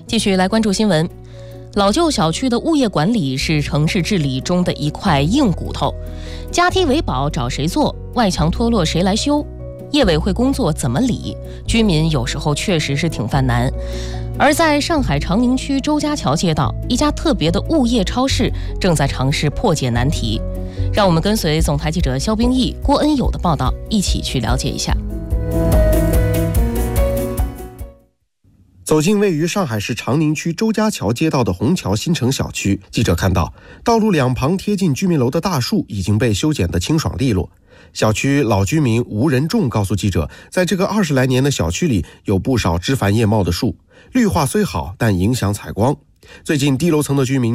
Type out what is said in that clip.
继续来关注新闻。老旧小区的物业管理是城市治理中的一块硬骨头，家梯维保找谁做？外墙脱落谁来修？业委会工作怎么理？居民有时候确实是挺犯难。而在上海长宁区周家桥街道，一家特别的物业超市正在尝试破解难题。让我们跟随总台记者肖冰毅、郭恩友的报道，一起去了解一下。 走进位于上海市长宁区周家桥街道的虹桥新城小区，记者看到道路两旁贴近居民楼的大树已经被修剪得清爽利落。小区老居民吴仁仲告诉记者，在这个20来年的小区里，有不少枝繁叶茂的树，绿化虽好，但影响采光。最近低楼层的居民